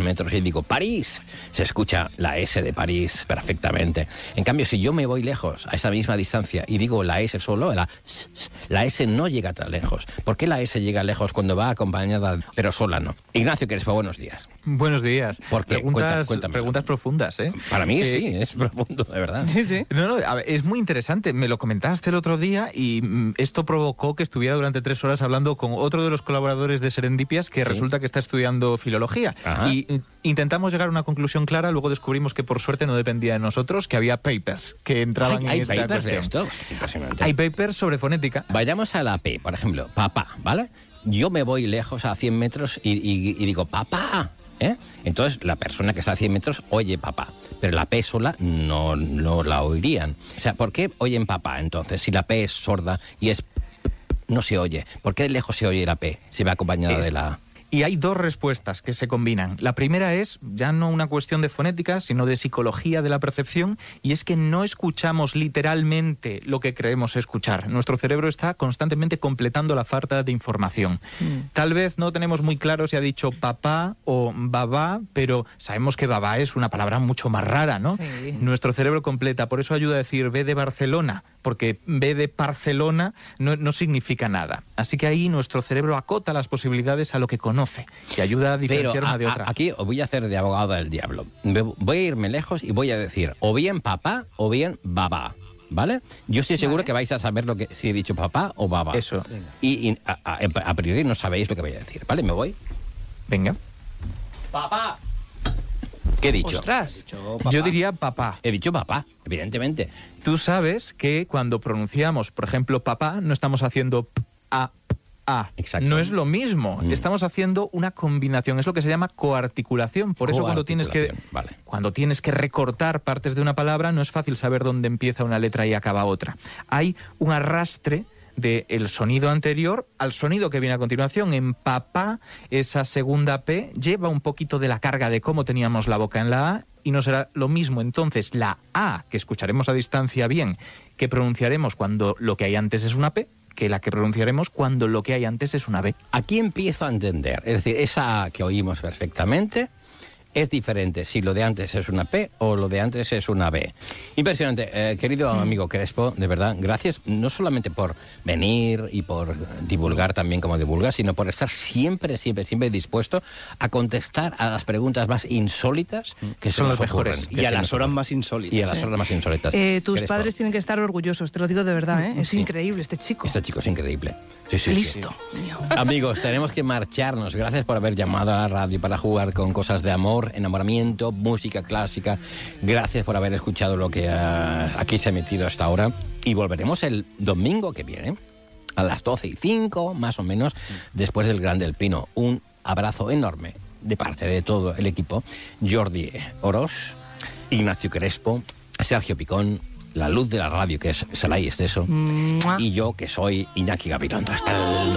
metros y digo París, se escucha la S de París perfectamente. En cambio, si yo me voy lejos, a esa misma distancia, y digo la S solo, la S no llega tan lejos. ¿Por qué la S llega lejos cuando va acompañada, pero sola no? Ignacio Crespo, buenos días. Buenos días. ¿Por qué? Preguntas profundas, ¿eh? Para mí sí, es profundo, de verdad. Sí, sí. No, a ver, es muy interesante. Me lo comentaste el otro día y esto provocó que estuviera durante 3 horas hablando con otro de los colaboradores de Serendipias que resulta que está estudiando filología. Ajá. Y intentamos llegar a una conclusión clara, luego descubrimos que por suerte no dependía de nosotros, que había papers que entraban en esta papers cuestión. De esto? Impresionante. Hay papers sobre fonética. Vayamos a la P, por ejemplo, papá, ¿vale? Yo me voy lejos a 100 metros y digo papá, ¿eh? Entonces la persona que está a 100 metros oye papá, pero la P sola no la oirían. O sea, ¿por qué oyen papá entonces? Si la P es sorda y no se oye, ¿por qué de lejos se oye la P si va acompañada de la A? Y hay 2 respuestas que se combinan. La primera es ya no una cuestión de fonética, sino de psicología de la percepción, y es que no escuchamos literalmente lo que creemos escuchar. Nuestro cerebro está constantemente completando la falta de información. Tal vez no tenemos muy claro si ha dicho papá o babá, pero sabemos que babá es una palabra mucho más rara, ¿no? Sí. Nuestro cerebro completa, por eso ayuda a decir B de Barcelona, porque B de Barcelona no significa nada. Así que ahí nuestro cerebro acota las posibilidades a lo que conoce, que ayuda a diferenciar una de otra. Aquí os voy a hacer de abogado del diablo. Voy a irme lejos y voy a decir o bien papá o bien babá, ¿vale? Yo estoy seguro que vais a saber si he dicho papá o babá. Eso. Y a priori no sabéis lo que voy a decir, ¿vale? ¿Me voy? Venga. ¡Papá! ¿Qué he dicho? ¡Ostras! Yo diría papá. He dicho papá, evidentemente. Tú sabes que cuando pronunciamos, por ejemplo, papá, no estamos haciendo a. Exacto. No es lo mismo. Estamos haciendo una combinación. Es lo que se llama coarticulación. Por eso cuando tienes que recortar partes de una palabra, no es fácil saber dónde empieza una letra y acaba otra. Hay un arrastre del sonido anterior al sonido que viene a continuación. En papá, esa segunda P lleva un poquito de la carga de cómo teníamos la boca en la A, y no será lo mismo entonces la A, que escucharemos a distancia bien, que pronunciaremos cuando lo que hay antes es una P, que la que pronunciaremos cuando lo que hay antes es una B. Aquí empiezo a entender. Es decir, esa A que oímos perfectamente es diferente si lo de antes es una P o lo de antes es una B. Impresionante. Querido amigo Crespo, de verdad, gracias no solamente por venir y por divulgar también como divulgas, sino por estar siempre dispuesto a contestar a las preguntas más insólitas que son las mejores. Y a las horas más insólitas. Y a las horas más insólitas. Tus Crespo. padres tienen que estar orgullosos, te lo digo de verdad, ¿eh? Es increíble este chico. Este chico es increíble. Sí. Listo. Amigos, tenemos que marcharnos. Gracias por haber llamado a la radio para jugar con cosas de amor, enamoramiento, música clásica. Gracias por haber escuchado lo que aquí se ha emitido hasta ahora. Y volveremos el domingo que viene, a las 12:05, más o menos, después del Gran del Pino. Un abrazo enorme de parte de todo el equipo. Jordi Oroz, Ignacio Crespo, Sergio Picón, la luz de la radio, que es Salai Esteso, y yo, que soy Iñaki Gabilondo. Hasta el